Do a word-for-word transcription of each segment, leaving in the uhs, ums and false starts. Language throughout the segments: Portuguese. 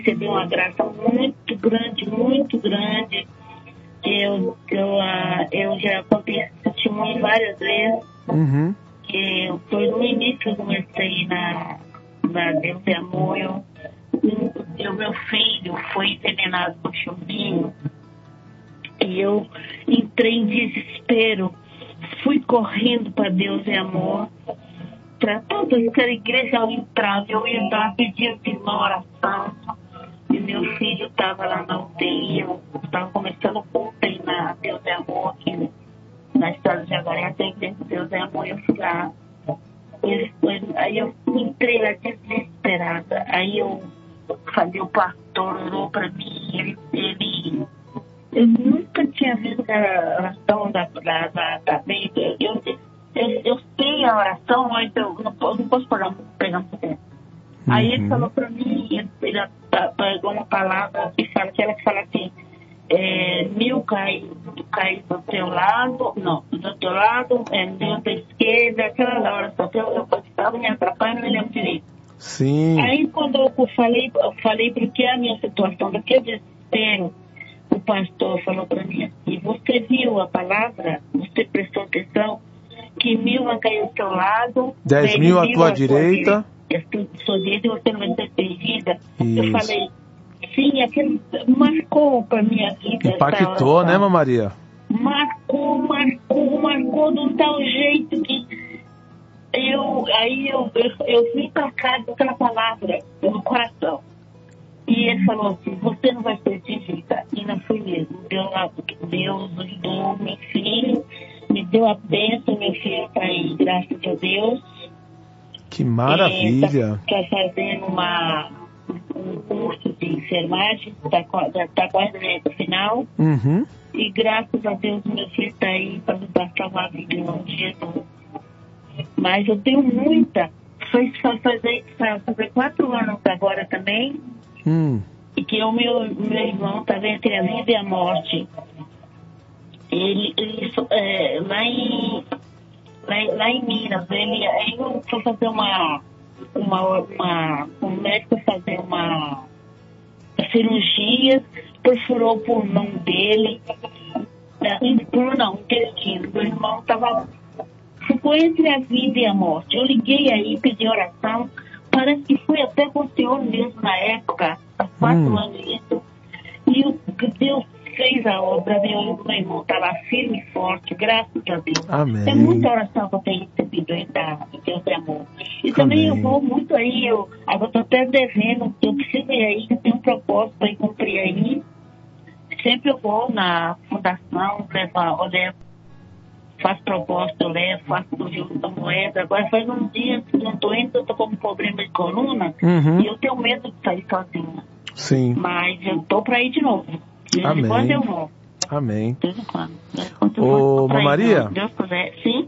recebi uma graça muito grande, muito grande. Eu, eu, uh, eu já contei esse testemunho várias vezes. Uhum. Que foi no início que eu comecei na, na Deus é Amor. Eu, o meu filho foi envenenado por chumbinho. E eu entrei em desespero. Fui correndo para Deus é Amor. Para toda aquela igreja eu entrava, eu ia dar pedindo uma oração. E meu filho estava lá na U T I, eu estava começando a treinar Deus é Amor aqui na estrada de Jaguaré, até a igreja de Deus é Amor, eu fui lá. Ele foi, aí eu entrei lá desesperada. Aí eu falei, o pastor orou para mim, ele, ele eu nunca tinha visto a oração da, da, da, da Bíblia. Eu, eu, eu sei a oração, mas eu não, não posso pegar, pegar um pouco. Uhum. Aí ele falou para mim, ele, ele pegou uma palavra que fala, que ela fala assim, é, mil cai, cai do teu lado, não, do teu lado, é, mil da esquerda, aquela oração que eu, eu estava me atrapalhando, não me lembro direito. Sim. Aí quando eu falei, eu falei porque a minha situação daquele desespero, o pastor falou para mim assim, você viu a palavra, você prestou atenção, que mil vai cair ao seu lado, dez mil à tua direita, sua direita e você não vai ser perdida. Eu falei, sim, aquele marcou para minha vida. Impactou, né, Maria? Marcou, marcou, marcou de um tal jeito que eu, aí eu, eu, eu vim para casa com aquela palavra no coração. E ele falou assim, você não vai ser perdida. E não fui mesmo. Deus, Deus ajudou meu filho, me deu a bênção, meu filho está aí, graças a Deus. Que maravilha! Está tá fazendo uma, um curso de enfermagem, está tá quase no final. Uhum. E graças a Deus meu filho está aí para me dar salvar a vida em nome de Jesus. Mas eu tenho muita. Foi só fazer, fazer quatro anos agora também. Hum. E que o meu, meu irmão estava entre a vida e a morte. Ele, ele é, lá, em, lá, lá em Minas, ele, ele foi fazer uma, uma, uma um médico fazer uma cirurgia, perfurou o pulmão dele, pulmão não, intestino. Meu irmão estava, ficou entre a vida e a morte. Eu liguei aí, pedi oração. Parece que foi até com o Senhor mesmo na época, há quatro hum. anos isso. E o Deus fez a obra, meu, meu irmão está lá firme e forte, graças a Deus. Amém. É muita oração que eu tenho recebido aí da Deus é amor. E também Amém. Eu vou muito aí, eu agora estou até devendo, eu preciso ir aí, eu tenho um propósito para ir cumprir aí. Sempre eu vou na fundação, levo, eu levo. Faço proposta, eu levo, faço do jogo da moeda. Agora faz uns dias que não estou indo, eu estou com um problema de coluna uhum. e eu tenho medo de sair sozinha. Sim. Mas eu estou para ir de novo. De Amém. quando eu vou. Amém. De vez em quando. Ô, Maria. Deus quiser. Sim.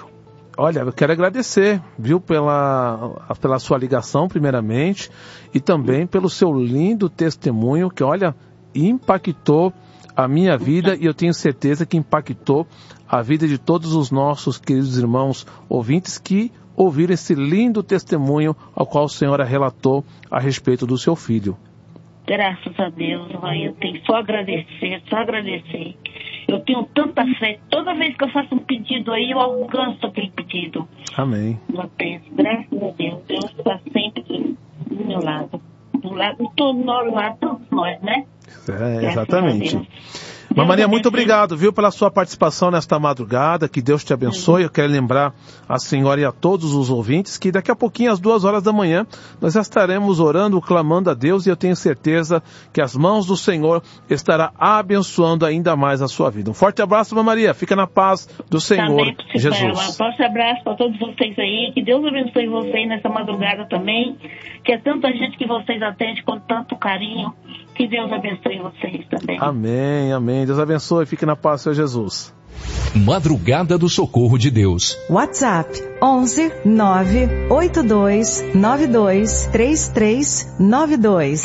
Olha, eu quero agradecer, viu, pela, pela sua ligação, primeiramente, e também pelo seu lindo testemunho, que, olha, impactou a minha vida e eu tenho certeza que impactou a vida de todos os nossos queridos irmãos ouvintes que ouviram esse lindo testemunho ao qual a senhora relatou a respeito do seu filho. Graças a Deus, mãe, eu tenho só agradecer, só agradecer. Eu tenho tanta fé. Toda vez que eu faço um pedido aí, eu alcanço aquele pedido. Amém. Eu penso, graças a Deus, Deus está sempre do meu lado. Do lado de todos nós, lá, todos nós, né? É, exatamente. Mas Maria, muito obrigado, viu, pela sua participação nesta madrugada, que Deus te abençoe. Eu quero lembrar a senhora e a todos os ouvintes que daqui a pouquinho, às duas horas da manhã, nós já estaremos orando, clamando a Deus, e eu tenho certeza que as mãos do Senhor estará abençoando ainda mais a sua vida. Um forte abraço, Maria, fica na paz do Senhor Jesus. Um forte abraço para todos vocês aí, que Deus abençoe vocês nessa madrugada também, que é tanta gente que vocês atendem com tanto carinho. Que Deus abençoe vocês também. Amém, amém. Deus abençoe. Fique na paz, Senhor Jesus. Madrugada do Socorro de Deus. WhatsApp onze nove oito dois nove dois três três nove dois.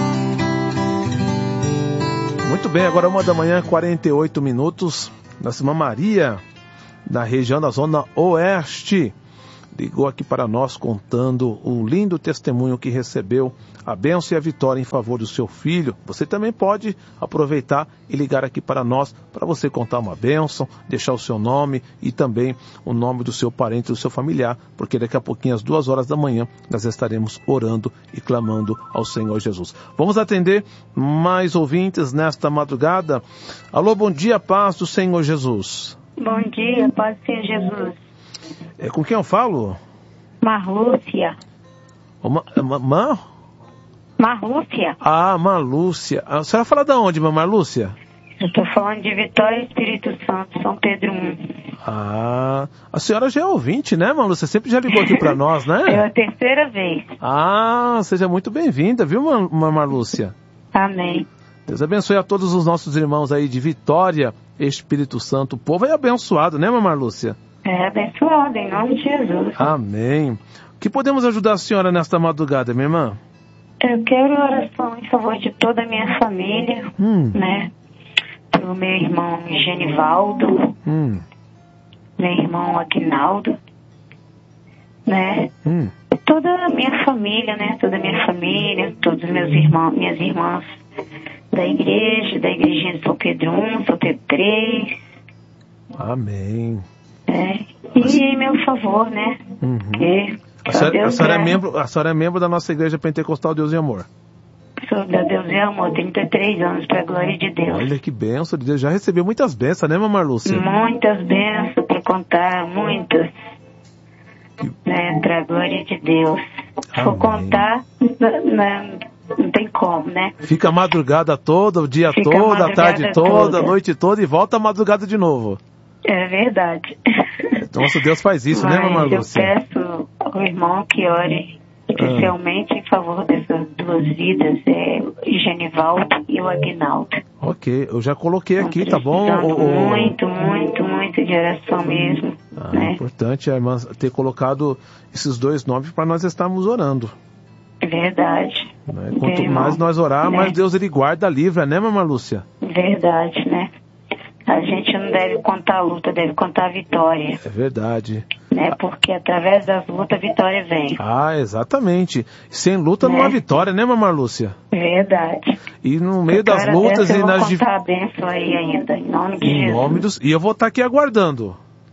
Muito bem, agora uma da manhã, quarenta e oito minutos. Nossa irmã Maria, da região da Zona Oeste. ligou aqui para nós contando o lindo testemunho que recebeu, a bênção e a vitória em favor do seu filho. Você também pode aproveitar e ligar aqui para nós, para você contar uma bênção, deixar o seu nome e também o nome do seu parente, do seu familiar, porque daqui a pouquinho, às duas horas da manhã, nós estaremos orando e clamando ao Senhor Jesus. Vamos atender mais ouvintes nesta madrugada. Alô, bom dia, paz do Senhor Jesus. Bom dia, paz do Senhor Jesus. É, com quem eu falo? Marlúcia. Oh, ma, ma, ma? Marlúcia. Ah, Marlúcia. A senhora fala de onde, Marlúcia? Eu estou falando de Vitória Espírito Santo, São Pedro I. Ah, a senhora já é ouvinte, né, Marlúcia? Sempre já ligou aqui para nós, né? É a terceira vez. Ah, seja muito bem-vinda, viu, Mar Marlúcia? Amém. Deus abençoe a todos os nossos irmãos aí de Vitória, Espírito Santo. O povo é abençoado, né, Marlúcia? É abençoado, em nome de Jesus. Amém. O que podemos ajudar a senhora nesta madrugada, minha irmã? Eu quero oração em favor de toda a minha família, hum. né? Pro meu irmão Genivaldo, hum. meu irmão Aguinaldo, né? Hum. Toda a minha família, né? Toda a minha família, todos os meus irmãos, minhas irmãs da igreja, da igrejinha de São Pedro I, São Pedro três. Amém. É, e em meu favor, né? Uhum. Que, a, senhora, a, senhora é membro, a senhora é membro da nossa igreja pentecostal Deus e Amor. Sou da Deus e Amor, trinta e três anos, para a glória de Deus. Olha que bênção de Deus. Já recebeu muitas bênçãos, né, Marlúcia? Muitas bênçãos para contar, muitas. Que... Né, para a glória de Deus. Se for contar, não, não tem como, né? Fica a madrugada toda, o dia Fica todo, a, a tarde toda, toda, a noite toda e volta a madrugada de novo. É verdade. Nosso Deus faz isso, mas né, Marlúcia? Eu peço ao irmão que ore especialmente ah. em favor dessas duas vidas, é, o Genivaldo e o Aguinaldo. Ok, eu já coloquei aqui, tá bom? Muito, o... muito, muito de oração mesmo. Ah, né? É importante a irmã ter colocado esses dois nomes para nós estarmos orando. É verdade. Né? Quanto irmão, mais nós orar, né? mais Deus ele guarda, livra, né, Marlúcia? Verdade, né? A gente não deve contar a luta, deve contar a vitória. É verdade. Né? Porque através das lutas a vitória vem. Ah, exatamente. Sem luta né? não há vitória, né, Marlúcia? Verdade. E no meio das lutas e nas... Eu vou contar a bênção aí ainda, em nome de em Jesus. Nome dos... E eu vou estar aqui aguardando.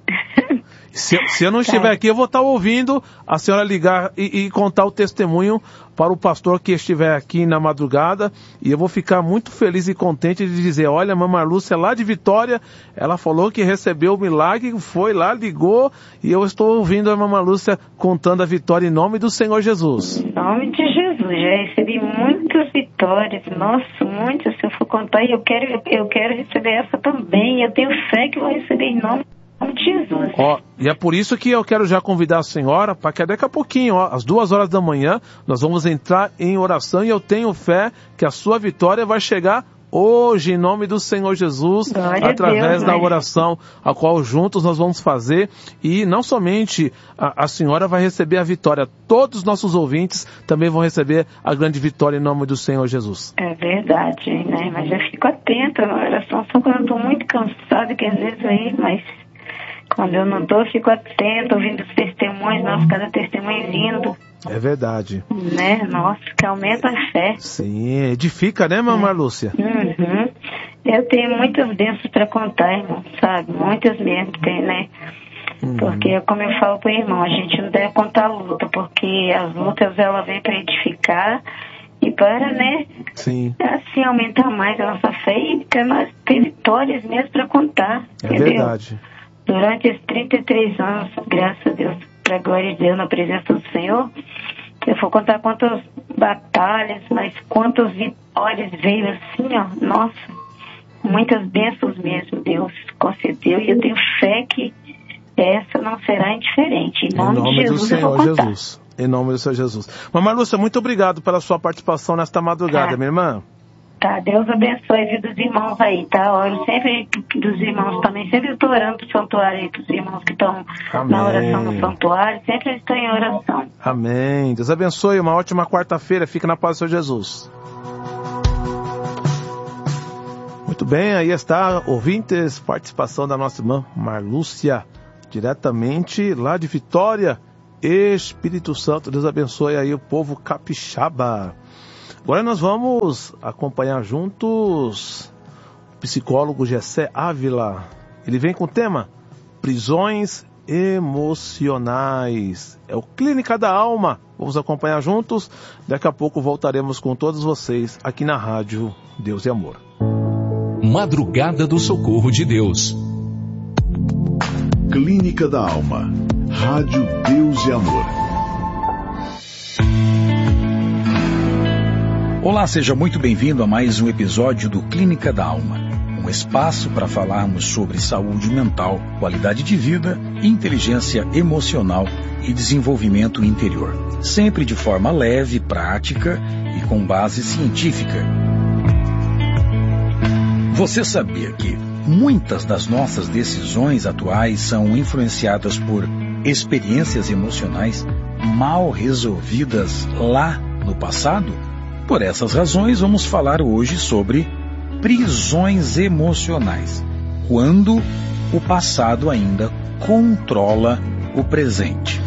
Se, se eu não estiver tá. aqui, eu vou estar ouvindo a senhora ligar e, e contar o testemunho para o pastor que estiver aqui na madrugada. E eu vou ficar muito feliz e contente de dizer, olha, a Mamãe Lúcia lá de Vitória, ela falou que recebeu o milagre, foi lá, ligou, e eu estou ouvindo a Mamãe Lúcia contando a vitória em nome do Senhor Jesus. Em nome de Jesus, já recebi muitas vitórias, nossa, muitas, se eu for contar, e eu quero, eu quero receber essa também, eu tenho fé que eu vou receber em nome de Jesus. Ó, e é por isso que eu quero já convidar a senhora para que daqui a pouquinho, ó, às duas horas da manhã, nós vamos entrar em oração e eu tenho fé que a sua vitória vai chegar hoje, em nome do Senhor Jesus, Glória através Deus, da né? oração, a qual juntos nós vamos fazer, e não somente a, a senhora vai receber a vitória, todos os nossos ouvintes também vão receber a grande vitória em nome do Senhor Jesus. É verdade, né? Mas eu fico atenta na oração, só quando eu estou muito cansada, que às vezes aí, mas quando eu não estou, eu fico atenta, ouvindo os testemunhos, nossa, cada testemunho lindo. É verdade. Né? Nossa, que aumenta a fé. Sim, edifica, né, Mamãe Lúcia? Uhum. Eu tenho muitas bênçãos para contar, irmão, sabe? Muitas mesmo tem, né? Uhum. Porque, como eu falo para o irmão, a gente não deve contar a luta, porque as lutas, ela vem para edificar e para, né? Sim. Assim, aumentar mais a nossa fé e para nós ter vitórias mesmo para contar. É entendeu? verdade. Durante esses trinta e três anos, graças a Deus, para a glória de Deus, na presença do Senhor, eu vou contar quantas batalhas, mas quantas vitórias veio assim, ó, nossa, muitas bênçãos mesmo, Deus concedeu, e eu tenho fé que essa não será indiferente. Em nome, em nome de Jesus, do Senhor eu vou contar. Jesus. Em nome do Senhor Jesus. Mamãe Lúcia, muito obrigado pela sua participação nesta madrugada, tá. minha irmã. Tá, Deus abençoe a vida dos irmãos aí, tá? Oro sempre dos irmãos também, sempre estou orando pro santuário aí, dos irmãos que estão na oração no santuário, sempre estou em oração. Amém. Deus abençoe, uma ótima quarta-feira, fica na paz do Senhor Jesus. Muito bem, aí está, ouvintes, participação da nossa irmã Marlúcia, diretamente lá de Vitória, Espírito Santo, Deus abençoe aí o povo capixaba. Agora nós vamos acompanhar juntos o psicólogo Gessé Ávila. Ele vem com o tema prisões emocionais. É o Clínica da Alma. Vamos acompanhar juntos. Daqui a pouco voltaremos com todos vocês aqui na Rádio Deus e Amor. Madrugada do Socorro de Deus. Clínica da Alma. Rádio Deus e Amor. Olá, seja muito bem-vindo a mais um episódio do Clínica da Alma. Um espaço para falarmos sobre saúde mental, qualidade de vida, inteligência emocional e desenvolvimento interior. Sempre de forma leve, prática e com base científica. Você sabia que muitas das nossas decisões atuais são influenciadas por experiências emocionais mal resolvidas lá no passado? Por essas razões, vamos falar hoje sobre prisões emocionais, quando o passado ainda controla o presente.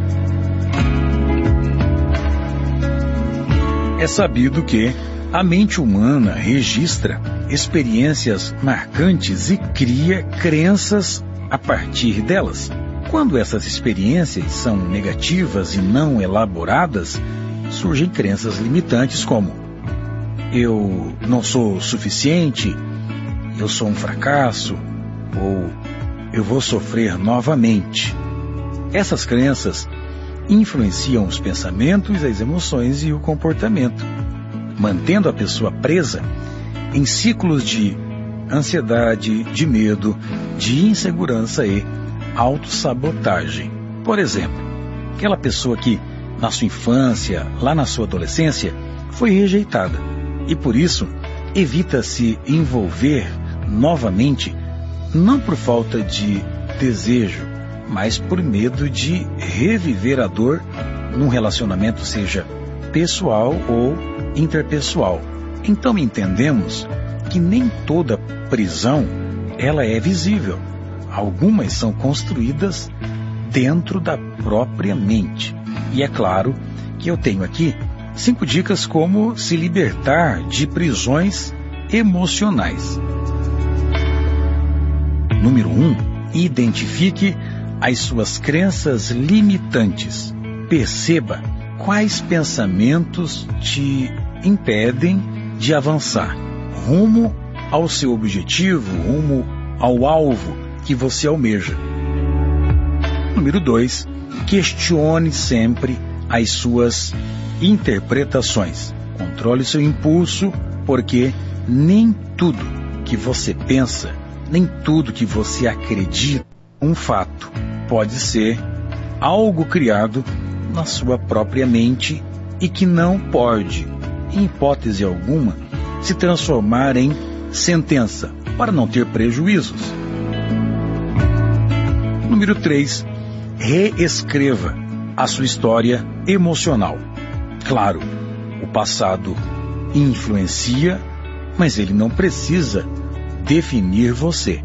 É sabido que a mente humana registra experiências marcantes e cria crenças a partir delas. Quando essas experiências são negativas e não elaboradas, surgem crenças limitantes como: eu não sou suficiente, eu sou um fracasso, ou eu vou sofrer novamente. Essas crenças influenciam os pensamentos, as emoções e o comportamento, mantendo a pessoa presa em ciclos de ansiedade, de medo, de insegurança e autossabotagem. Por exemplo, aquela pessoa que na sua infância, lá na sua adolescência, foi rejeitada e por isso evita se envolver novamente, não por falta de desejo, mas por medo de reviver a dor num relacionamento, seja pessoal ou interpessoal. Então entendemos que nem toda prisão ela é visível. Algumas são construídas dentro da própria mente. E é claro que eu tenho aqui cinco dicas como se libertar de prisões emocionais. Número um, identifique as suas crenças limitantes. Perceba quais pensamentos te impedem de avançar rumo ao seu objetivo, rumo ao alvo que você almeja. Número dois, questione sempre as suas interpretações. Controle seu impulso, porque nem tudo que você pensa, nem tudo que você acredita um fato. Pode ser algo criado na sua própria mente e que não pode, em hipótese alguma, se transformar em sentença para não ter prejuízos. Número três. Reescreva a sua história emocional. Claro, o passado influencia, mas ele não precisa definir você.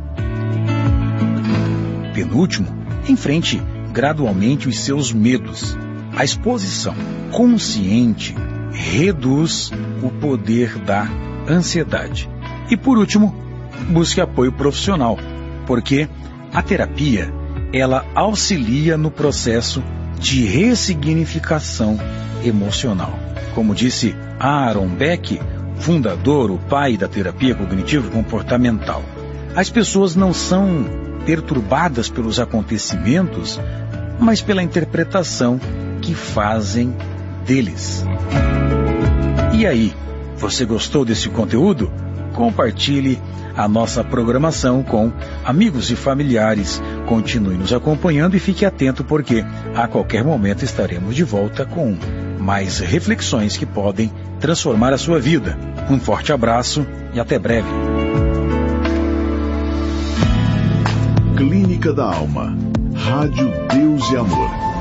Penúltimo, enfrente gradualmente os seus medos. A exposição consciente reduz o poder da ansiedade. E por último, busque apoio profissional, porque a terapia ela auxilia no processo de ressignificação emocional. Como disse Aaron Beck, fundador, o pai da terapia cognitivo-comportamental, as pessoas não são perturbadas pelos acontecimentos, mas pela interpretação que fazem deles. E aí, você gostou desse conteúdo? Compartilhe a nossa programação com amigos e familiares. Continue nos acompanhando e fique atento, porque a qualquer momento estaremos de volta com mais reflexões que podem transformar a sua vida. Um forte abraço e até breve. Clínica da Alma. Rádio Deus e Amor.